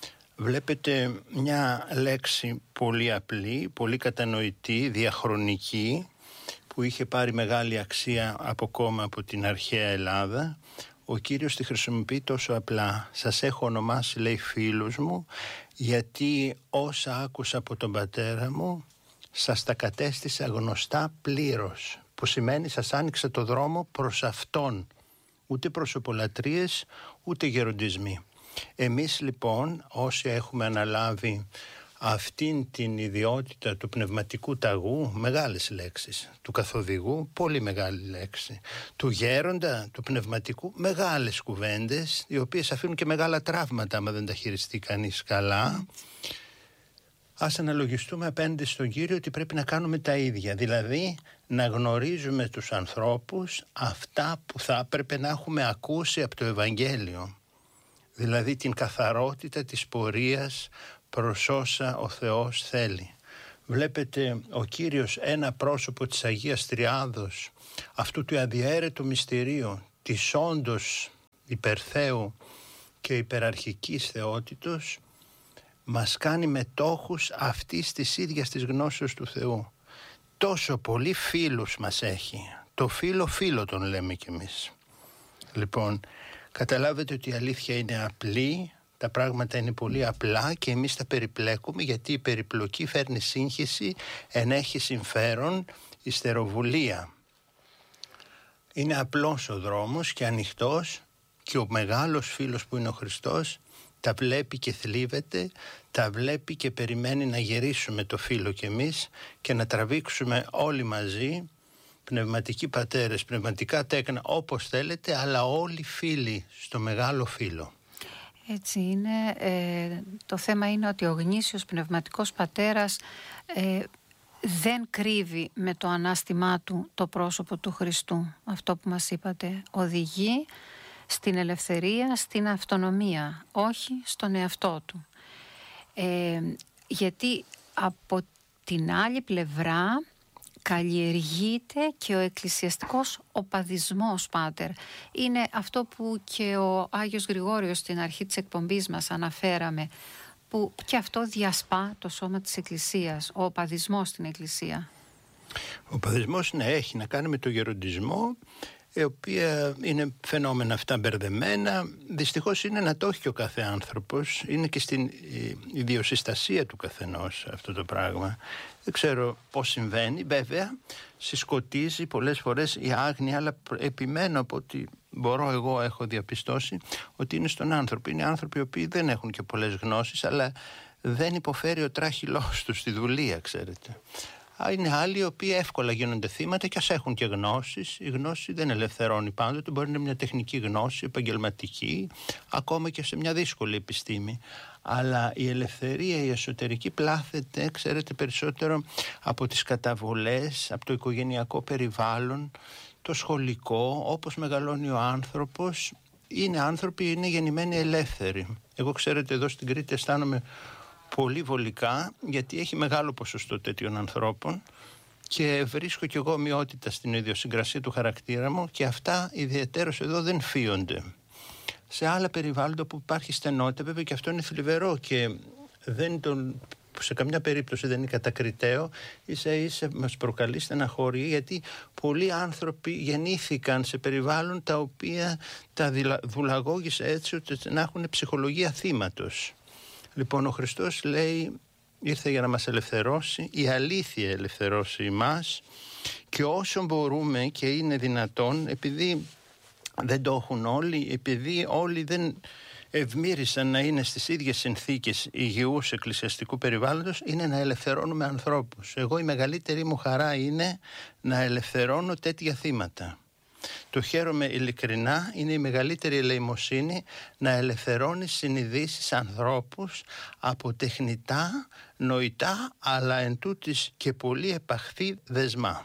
Βλέπετε μια λέξη πολύ απλή, πολύ κατανοητή, διαχρονική, που είχε πάρει μεγάλη αξία από κόμμα από την αρχαία Ελλάδα. Ο Κύριος τη χρησιμοποιεί τόσο απλά. «Σας έχω ονομάσει», λέει, «φίλους μου, γιατί όσα άκουσα από τον πατέρα μου, σας τα κατέστησα γνωστά πλήρως». Που σημαίνει σας άνοιξε το δρόμο προς Αυτόν. Ούτε προσωπολατρίες, ούτε γεροντισμοί. Εμείς λοιπόν, όσοι έχουμε αναλάβει αυτήν την ιδιότητα του πνευματικού ταγού, μεγάλες λέξεις, του καθοδηγού, πολύ μεγάλη λέξη, του γέροντα, του πνευματικού, μεγάλες κουβέντες, οι οποίες αφήνουν και μεγάλα τραύματα άμα δεν τα χειριστεί κανείς καλά. Ας αναλογιστούμε απέναντι στον Κύριο ότι πρέπει να κάνουμε τα ίδια, δηλαδή να γνωρίζουμε τους ανθρώπους αυτά που θα έπρεπε να έχουμε ακούσει από το Ευαγγέλιο, δηλαδή την καθαρότητα της πορείας προς όσα ο Θεός θέλει. Βλέπετε ο Κύριος ένα πρόσωπο της Αγίας Τριάδος, αυτού του αδιαίρετου μυστηρίου, της όντως υπερθέου και υπεραρχικής θεότητος, μας κάνει μετόχους αυτής της ίδιας της γνώσεως του Θεού. Τόσο πολλοί φίλους μας έχει. Το φίλο φίλο τον λέμε κι εμείς. Λοιπόν, καταλάβετε ότι η αλήθεια είναι απλή, τα πράγματα είναι πολύ απλά και εμείς τα περιπλέκουμε, γιατί η περιπλοκή φέρνει σύγχυση, ενέχει συμφέρον, ιστεροβουλία. Είναι απλός ο δρόμος και ανοιχτός, και ο μεγάλος φίλος που είναι ο Χριστός τα βλέπει και θλίβεται, τα βλέπει και περιμένει να γερίσουμε το φύλλο κι εμείς και να τραβήξουμε όλοι μαζί, πνευματικοί πατέρες, πνευματικά τέκνα, όπως θέλετε, αλλά όλοι φίλοι στο μεγάλο φύλλο. Έτσι είναι. Ε, το θέμα είναι ότι ο γνήσιος πνευματικός πατέρας ε, δεν κρύβει με το ανάστημά του το πρόσωπο του Χριστού. Αυτό που μας είπατε, οδηγεί στην ελευθερία, στην αυτονομία, όχι στον εαυτό του. Ε, γιατί από την άλλη πλευρά καλλιεργείται και ο εκκλησιαστικός οπαδισμός, πάτερ. Είναι αυτό που και ο Άγιος Γρηγόριος στην αρχή της εκπομπής μας αναφέραμε, που και αυτό διασπά το σώμα της Εκκλησίας, ο οπαδισμός στην Εκκλησία. Ο οπαδισμός, ναι, έχει να κάνει με το γεροντισμό, η οποία είναι φαινόμενα αυτά μπερδεμένα. Δυστυχώς είναι να το έχει και ο κάθε άνθρωπος, είναι και στην ιδιοσυστασία του καθενός αυτό το πράγμα. Δεν ξέρω πώς συμβαίνει, βέβαια συσκοτίζει πολλές φορές η άγνοια, αλλά επιμένω από ότι μπορώ εγώ, έχω διαπιστώσει ότι είναι στον άνθρωπο. Είναι άνθρωποι οι οποίοι δεν έχουν και πολλές γνώσεις, αλλά δεν υποφέρει ο τράχυλός τους στη δουλεία, ξέρετε. Είναι άλλοι οι οποίοι εύκολα γίνονται θύματα και ας έχουν και γνώσεις. Η γνώση δεν ελευθερώνει πάντοτε, μπορεί να είναι μια τεχνική γνώση, επαγγελματική, ακόμα και σε μια δύσκολη επιστήμη. Αλλά η ελευθερία, η εσωτερική, πλάθεται, ξέρετε, περισσότερο από τις καταβολές, από το οικογενειακό περιβάλλον, το σχολικό, όπως μεγαλώνει ο άνθρωπος. Είναι άνθρωποι, είναι γεννημένοι ελεύθεροι. Εγώ, ξέρετε, εδώ στην Κρήτη αισθάνομαι πολύ βολικά, γιατί έχει μεγάλο ποσοστό τέτοιων ανθρώπων και βρίσκω κι εγώ ομοιότητα στην ιδιοσυγκρασία του χαρακτήρα μου, και αυτά ιδιαιτέρως εδώ δεν φύονται. Σε άλλα περιβάλλοντα που υπάρχει στενότητα, βέβαια, και αυτό είναι θλιβερό και δεν τον, σε καμιά περίπτωση δεν είναι κατακριτέο, ίσα ίσα μας προκαλεί στεναχώρια, γιατί πολλοί άνθρωποι γεννήθηκαν σε περιβάλλον τα οποία τα δουλαγώγησε έτσι ώστε να έχουν ψυχολογία θύματος. Λοιπόν, ο Χριστός λέει, ήρθε για να μας ελευθερώσει, η αλήθεια ελευθερώσει εμάς, και όσο μπορούμε και είναι δυνατόν, επειδή δεν το έχουν όλοι, επειδή όλοι δεν ευμύρισαν να είναι στις ίδιες συνθήκες υγιούς εκκλησιαστικού περιβάλλοντος, είναι να ελευθερώνουμε ανθρώπους. Εγώ η μεγαλύτερη μου χαρά είναι να ελευθερώνω τέτοια θύματα. Το χαίρομαι ειλικρινά, είναι η μεγαλύτερη ελεημοσύνη να ελευθερώνει συνειδήσεις ανθρώπους από τεχνητά, νοητά, αλλά εν τούτης και πολύ επαχθή δεσμά.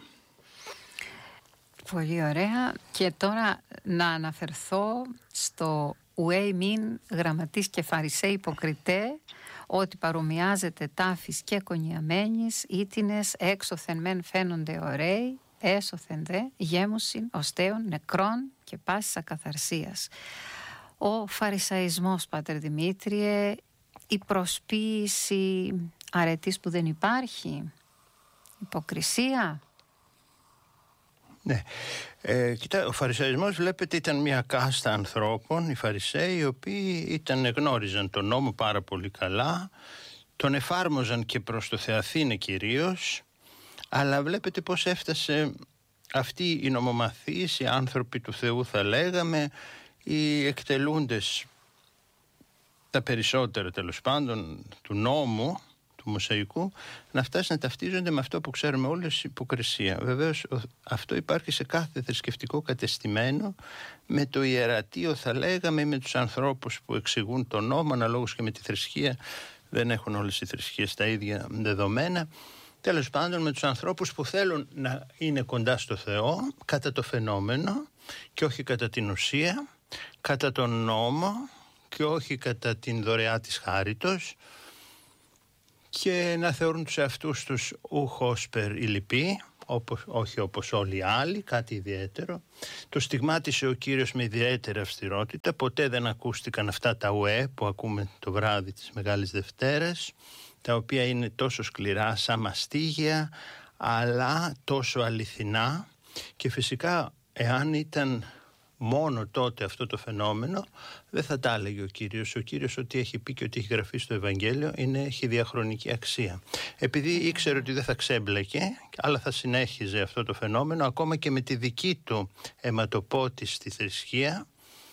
Πολύ ωραία. Και τώρα να αναφερθώ στο ουέι μην γραμματείς και φαρισαίοι υποκριτέ, ότι παρομοιάζεται τάφης και κονιαμένης, ήτινες έξωθεν μεν φαίνονται ωραίοι, έσωθεν δε γέμουσιν οστέων νεκρών και πάσης ακαθαρσίας. Ο φαρισαϊσμός, Πάτερ Δημήτριε, η προσποίηση αρετής που δεν υπάρχει, υποκρισία. Ναι, ε, κοιτά, ο φαρισαϊσμός, βλέπετε, ήταν μια κάστα ανθρώπων, οι Φαρισαίοι, οι οποίοι ήταν, γνώριζαν τον νόμο πάρα πολύ καλά, τον εφάρμοζαν και προς το Θεαθήνε κυρίως, αλλά βλέπετε πώς έφτασε αυτοί οι νομομαθείς, οι άνθρωποι του Θεού θα λέγαμε, οι εκτελούντες, τα περισσότερα τέλος πάντων του νόμου, του μοσαϊκού να φτάσει να ταυτίζονται με αυτό που ξέρουμε όλες, υποκρισία. Βεβαίως αυτό υπάρχει σε κάθε θρησκευτικό κατεστημένο, με το ιερατείο θα λέγαμε, με τους ανθρώπους που εξηγούν τον νόμο, αναλόγως και με τη θρησκεία, δεν έχουν όλες οι θρησκείες τα ίδια δεδομένα. Τέλος πάντων, με τους ανθρώπους που θέλουν να είναι κοντά στο Θεό κατά το φαινόμενο και όχι κατά την ουσία, κατά τον νόμο και όχι κατά την δωρεά της χάριτος, και να θεωρούν τους εαυτούς τους ουχόσπερ οι λοιποί, όπως, όχι όπως όλοι οι άλλοι, κάτι ιδιαίτερο. Το στιγμάτισε ο Κύριος με ιδιαίτερη αυστηρότητα. Ποτέ δεν ακούστηκαν αυτά τα ουέ που ακούμε το βράδυ της Μεγάλης Δευτέρας, τα οποία είναι τόσο σκληρά σαν μαστίγια, αλλά τόσο αληθινά. Και φυσικά εάν ήταν μόνο τότε αυτό το φαινόμενο, δεν θα τα έλεγε ο Κύριος. Ο Κύριος ό,τι έχει πει και ό,τι έχει γραφεί στο Ευαγγέλιο είναι, έχει διαχρονική αξία. Επειδή ήξερε ότι δεν θα ξέμπλεκε, αλλά θα συνέχιζε αυτό το φαινόμενο, ακόμα και με τη δική του αιματοπότηση στη θρησκεία,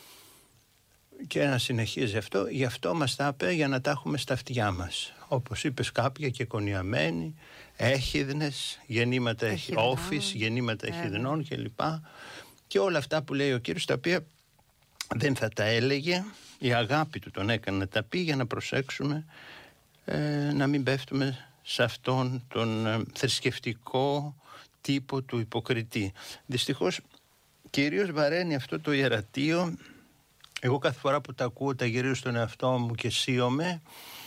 και να συνεχίζει αυτό, γι' αυτό μας τα είπε, για να τα έχουμε στα αυτιά μας. Όπως είπες, κάποια και κονιαμένοι, έχιδνες, γεννήματα έχει όφης, γεννήματα εχιδνών κλπ. Και όλα αυτά που λέει ο Κύριος, τα οποία δεν θα τα έλεγε, η αγάπη του τον έκανε να τα πει, για να προσέξουμε ε, να μην πέφτουμε σε αυτόν τον ε, θρησκευτικό τύπο του υποκριτή. Δυστυχώς Κύριος βαραίνει αυτό το ιερατείο. Εγώ κάθε φορά που τα ακούω τα γυρίζω στον εαυτό μου και σύωμαι.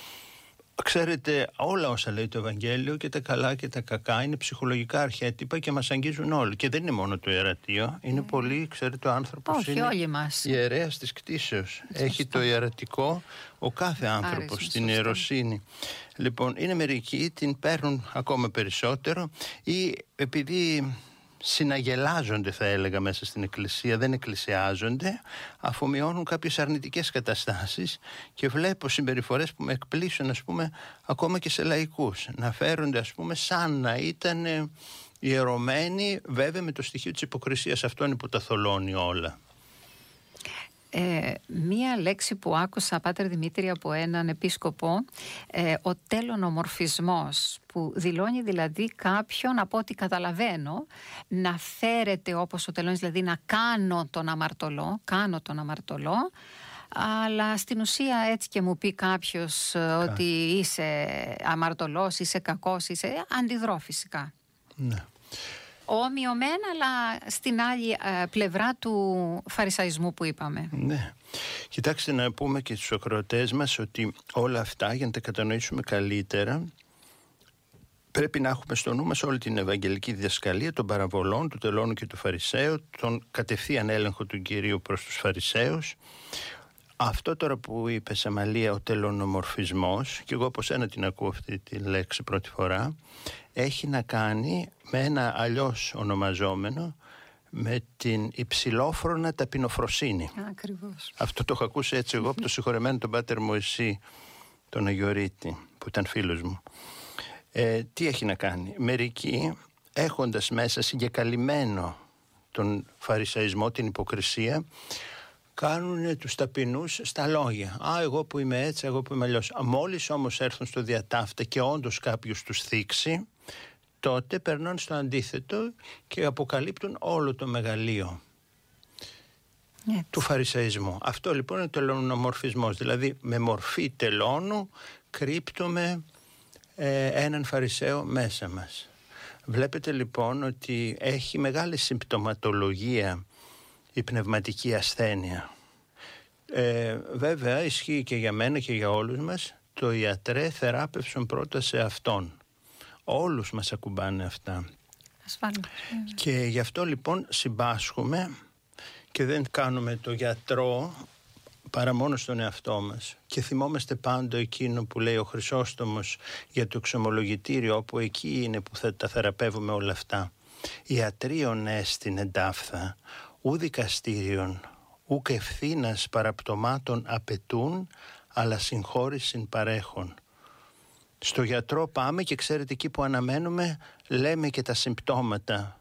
Ξέρετε, όλα όσα λέει το Ευαγγέλιο, και τα καλά και τα κακά, είναι ψυχολογικά αρχέτυπα και μας αγγίζουν όλοι. Και δεν είναι μόνο το ιερατείο, είναι mm. πολύ, ξέρετε, ο άνθρωπος. Όχι, είναι όλοι μας. Ιερέας της κτήσεως. Έχει το ιερατικό ο κάθε άνθρωπος, Άρης, στην ιεροσύνη. Λοιπόν, είναι μερικοί την παίρνουν ακόμα περισσότερο, ή επειδή συναγελάζονται, θα έλεγα, μέσα στην εκκλησία, δεν εκκλησιάζονται, αφομοιώνουν κάποιες αρνητικές καταστάσεις, και βλέπω συμπεριφορές που με εκπλήσουν, ας πούμε, ακόμα και σε λαϊκούς, να φέρονται, ας πούμε, σαν να ήταν ιερωμένοι, βέβαια με το στοιχείο της υποκρισίας. Αυτό είναι που τα θολώνει όλα. Ε, μία λέξη που άκουσα, Πάτερ Δημήτρη, από έναν επίσκοπο, ε, ο τελωνομορφισμός, που δηλώνει δηλαδή κάποιον, από ό,τι καταλαβαίνω, να φέρεται όπως ο τελώνης, δηλαδή να κάνω τον αμαρτωλό, κάνω τον αμαρτωλό, αλλά στην ουσία έτσι και μου πει κάποιος Κα. ότι είσαι αμαρτωλός, είσαι κακός, είσαι, αντιδρώ φυσικά. Ναι. Όμοιο μεν, αλλά στην άλλη ε, πλευρά του φαρισαϊσμού που είπαμε. Ναι. Κοιτάξτε, να πούμε και στους ακροατές μας ότι όλα αυτά, για να τα κατανοήσουμε καλύτερα, πρέπει να έχουμε στο νου μας όλη την Ευαγγελική διδασκαλία των παραβολών, του τελώνου και του Φαρισαίου, τον κατευθείαν έλεγχο του Κυρίου προς τους Φαρισαίους. Αυτό τώρα που είπε, Αμαλία, ο τελωνομορφισμός, και εγώ από σένα την ακούω αυτή τη λέξη πρώτη φορά, έχει να κάνει με ένα αλλιώς ονομαζόμενο, με την υψηλόφρονα ταπεινοφροσύνη. Ακριβώς. Αυτό το έχω ακούσει έτσι εγώ από το συγχωρεμένο τον Πάτερ Μωυσή, τον Αγιορείτη, που ήταν φίλος μου. Ε, τι έχει να κάνει? Μερικοί, έχοντας μέσα συγκεκαλυμμένο τον φαρισαϊσμό, την υποκρισία, κάνουν τους ταπεινούς στα λόγια. Α, εγώ που είμαι έτσι, εγώ που είμαι αλλιώς. Μόλις όμως έρθουν στο διατάφτα και όντως κάποιος τους θίξει, τότε περνούν στο αντίθετο και αποκαλύπτουν όλο το μεγαλείο έτσι του φαρισαϊσμού. Αυτό λοιπόν είναι ο τελωνομορφισμός. Δηλαδή με μορφή τελώνου κρύπτουμε ε, έναν φαρισαίο μέσα μας. Βλέπετε λοιπόν ότι έχει μεγάλη συμπτωματολογία η πνευματική ασθένεια. Ε, βέβαια ισχύει και για μένα και για όλους μας, το ιατρέ θεράπευσον πρώτα σε αυτόν. Όλους μας ακουμπάνε αυτά. Ασφάλως. Και γι' αυτό λοιπόν συμπάσχουμε και δεν κάνουμε το γιατρό παρά μόνο στον εαυτό μας. Και θυμόμαστε πάντο εκείνο που λέει ο Χρυσόστομος για το εξομολογητήριο, όπου εκεί είναι που θα τα θεραπεύουμε όλα αυτά. Ιατρίων έστιν εντάφθα, ου δικαστήριον, ουκ ευθύνας παραπτωμάτων απαιτούν, αλλά συγχώρησιν παρέχον. Στο γιατρό πάμε και ξέρετε εκεί που αναμένουμε λέμε και τα συμπτώματα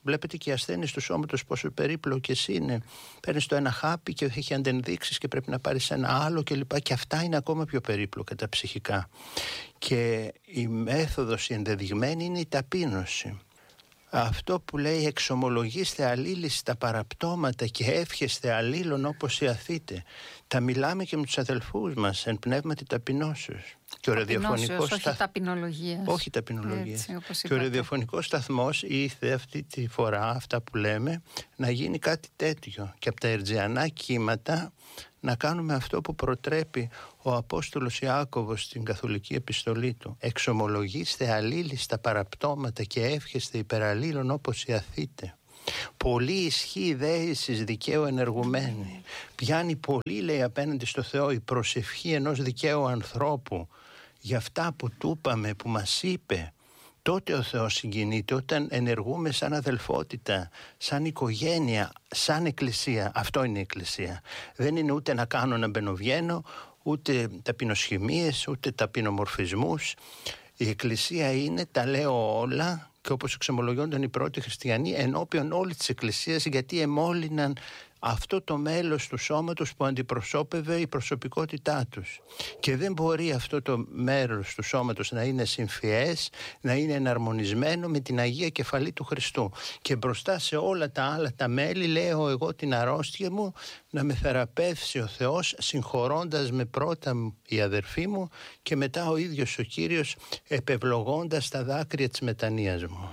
Βλέπετε και οι ασθένειες του σώματος πόσο περίπλοκες είναι. Παίρνεις το ένα χάπι και έχει αντενδείξεις και πρέπει να πάρεις ένα άλλο κλπ. Και αυτά είναι ακόμα πιο περίπλοκα τα ψυχικά. Και η μέθοδος η ενδεδειγμένη είναι η ταπείνωση. Αυτό που λέει εξομολογήστε αλλήλεις τα παραπτώματα και εύχεστε αλλήλων όπως ιαθείτε. Τα μιλάμε και με τους αδελφούς μας εν πνεύματι ταπεινώσεως. Και ο ραδιοφωνικός όχι σταθ... ταπεινολογίας. Όχι ταπεινολογίας. Και ο ραδιοφωνικός σταθμός ήρθε αυτή τη φορά, αυτά που λέμε, να γίνει κάτι τέτοιο. Και από τα ερτζιανά κύματα να κάνουμε αυτό που προτρέπει ο Απόστολος Ιάκωβος στην καθολική επιστολή του. Εξομολογήστε αλλήλεις τα παραπτώματα και εύχεστε υπεραλλήλων όπως ιαθείτε. Πολύ ισχύει η δέησης δικαίου ενεργουμένη. Πιάνει πολύ, λέει, απέναντι στο Θεό η προσευχή ενός δικαίου ανθρώπου για αυτά που του είπαμε, που μας είπε. Τότε ο Θεός συγκινείται όταν ενεργούμε σαν αδελφότητα, σαν οικογένεια, σαν εκκλησία. Αυτό είναι η εκκλησία. Δεν είναι ούτε να κάνω να μπαινοβγαίνω, ούτε ταπεινοσχημίες, ούτε ταπεινομορφισμούς. Η εκκλησία είναι, τα λέω όλα, και όπως εξομολογούνταν οι πρώτοι χριστιανοί ενώπιον όλη της εκκλησίας, γιατί εμόλυναν αυτό το μέλος του σώματος που αντιπροσώπευε η προσωπικότητά τους. Και δεν μπορεί αυτό το μέρος του σώματος να είναι συμφιές, να είναι εναρμονισμένο με την Αγία Κεφαλή του Χριστού. Και μπροστά σε όλα τα άλλα τα μέλη λέω εγώ την αρρώστια μου να με θεραπεύσει ο Θεός, συγχωρώντας με πρώτα η αδερφή μου και μετά ο ίδιος ο Κύριος επευλογώντας τα δάκρυα της μετανοίας μου.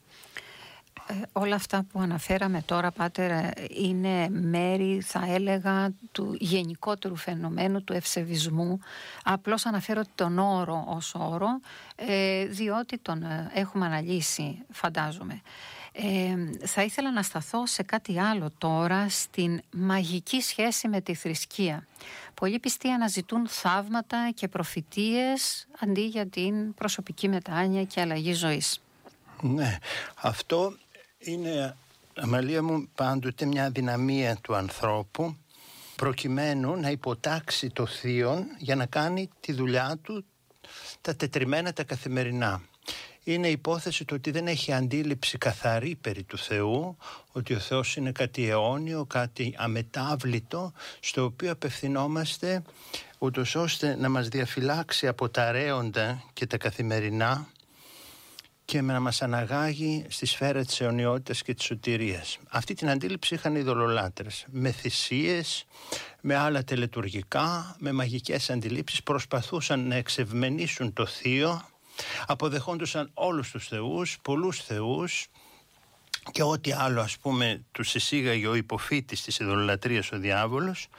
Ε, όλα αυτά που αναφέραμε τώρα, Πάτερ, είναι μέρη, θα έλεγα, του γενικότερου φαινομένου του ευσεβισμού. Απλώς αναφέρω τον όρο ως όρο, ε, διότι τον ε, έχουμε αναλύσει, φαντάζομαι. Ε, θα ήθελα να σταθώ σε κάτι άλλο τώρα, στην μαγική σχέση με τη θρησκεία. Πολλοί πιστοί αναζητούν θαύματα και προφητείες αντί για την προσωπική μετάνοια και αλλαγή ζωής. Ναι, αυτό είναι, Αμαλία μου, πάντοτε μια αδυναμία του ανθρώπου προκειμένου να υποτάξει το θείον για να κάνει τη δουλειά του τα τετριμένα τα καθημερινά. Είναι η υπόθεση του ότι δεν έχει αντίληψη καθαρή περί του Θεού, ότι ο Θεός είναι κάτι αιώνιο, κάτι αμετάβλητο, στο οποίο απευθυνόμαστε ούτως ώστε να μας διαφυλάξει από τα ρέοντα και τα καθημερινά και να μας αναγάγει στη σφαίρα της αιωνιότητας και της σωτηρίας. Αυτή την αντίληψη είχαν οι ειδωλολάτρες. Με θυσίες, με άλλα τελετουργικά, με μαγικές αντιλήψεις προσπαθούσαν να εξευμενήσουν το θείο, αποδεχόντουσαν όλους τους θεούς, πολλούς θεούς και ό,τι άλλο, ας πούμε, τους εισήγαγε ο υποφύτης της ειδωλολατρίας ο διάβολος,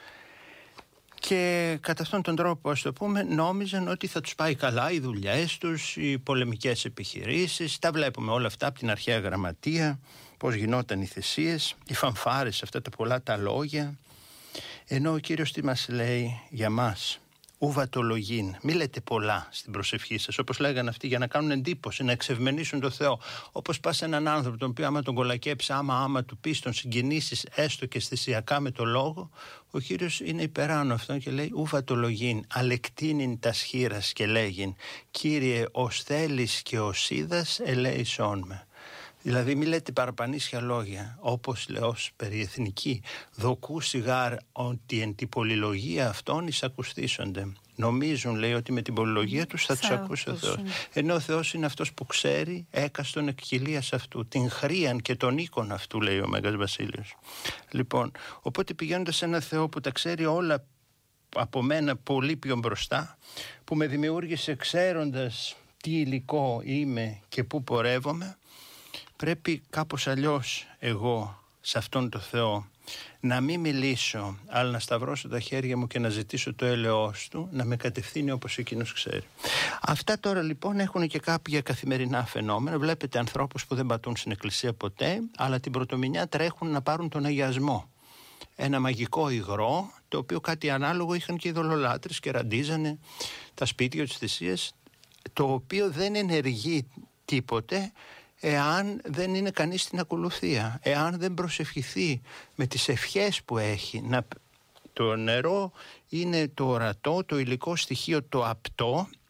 και κατά αυτόν τον τρόπο, ας το πούμε, νόμιζαν ότι θα τους πάει καλά οι δουλειές τους, οι πολεμικές επιχειρήσεις. Τα βλέπουμε όλα αυτά από την αρχαία γραμματεία, πώς γινόταν οι θυσίες, οι φανφάρες, αυτά τα πολλά τα λόγια. Ενώ ο Κύριος τι μας λέει για μας? Ουβατολογήν. Μη λέτε πολλά στην προσευχή σας, όπως λέγανε αυτοί, για να κάνουν εντύπωση, να εξευμενήσουν το Θεό. Όπως πας σε έναν άνθρωπο, τον οποίο άμα τον κολακέψει, άμα άμα του πεις, τον συγκινήσεις έστω και αισθησιακά με το λόγο, ο Κύριος είναι υπεράνω αυτόν και λέει ουβατολογήν, αλεκτείνην τας χείρας και λέγειν, Κύριε, ως θέλεις και ως είδας ελέησόν με. Δηλαδή μη λέτε παραπανήσια λόγια, όπως λέω περί εθνική, δοκού σιγάρ ότι εν την πολυλογία αυτών εισακουστήσονται. Νομίζουν, λέει, ότι με την πολυλογία τους θα, θα τους ακούσει ο Θεός. Ενώ ο Θεός είναι αυτός που ξέρει έκαστον εκκυλίας αυτού, την χρίαν και τον οίκον αυτού, λέει ο Μέγας Βασίλειος. Λοιπόν, οπότε πηγαίνοντας σε ένα Θεό που τα ξέρει όλα από μένα πολύ πιο μπροστά, που με δημιούργησε ξέροντας τι υλικό είμαι και πού πορεύομαι, πρέπει κάπως αλλιώς εγώ σε αυτόν τον Θεό να μην μιλήσω, αλλά να σταυρώσω τα χέρια μου και να ζητήσω το έλεος Του, να με κατευθύνει όπως εκείνος ξέρει. Αυτά τώρα λοιπόν έχουν και κάποια καθημερινά φαινόμενα. Βλέπετε ανθρώπους που δεν πατούν στην εκκλησία ποτέ, αλλά την πρωτομηνιά τρέχουν να πάρουν τον αγιασμό. Ένα μαγικό υγρό, το οποίο κάτι ανάλογο είχαν και οι ειδωλολάτρες και ραντίζανε τα σπίτια της θυσίας, το οποίο δεν ενεργεί τίποτε εάν δεν είναι κανείς στην ακολουθία, εάν δεν προσευχηθεί με τις ευχές που έχει. Να... Το νερό είναι το ορατό, το υλικό στοιχείο, το απτό,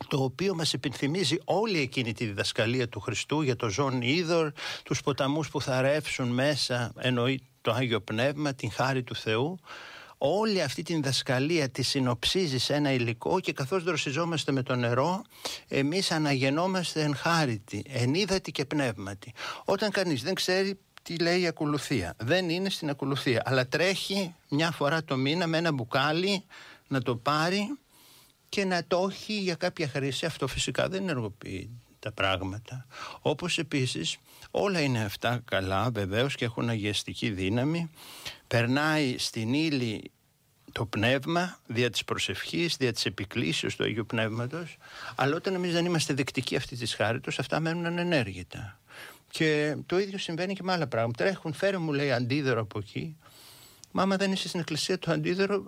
το οποίο μας επιθυμίζει όλη εκείνη τη διδασκαλία του Χριστού για το ζών είδωρ, τους ποταμούς που θα ρεύσουν μέσα, εννοεί το Άγιο Πνεύμα, την χάρη του Θεού. Όλη αυτή την διδασκαλία τη συνοψίζει σε ένα υλικό και καθώς δροσιζόμαστε με το νερό, εμείς αναγεννόμαστε εν χάριτη, εν ύδατη και πνεύματι. Όταν κανείς δεν ξέρει τι λέει η ακολουθία, δεν είναι στην ακολουθία, αλλά τρέχει μια φορά το μήνα με ένα μπουκάλι να το πάρει και να το έχει για κάποια χρήση, αυτό φυσικά δεν ενεργοποιεί τα πράγματα. Όπως επίσης όλα είναι αυτά καλά βεβαίως και έχουν αγιαστική δύναμη. Περνάει στην ύλη το πνεύμα δια της προσευχής, δια της επικλήσεως του Αγίου Πνεύματος, αλλά όταν εμείς δεν είμαστε δεκτικοί αυτή της χάριτος, αυτά μένουν ανενέργητα. Και το ίδιο συμβαίνει και με άλλα πράγματα. Τρέχουν, φέρε μου λέει αντίδωρο από εκεί. Μα άμα δεν είσαι στην εκκλησία, το αντίδωρο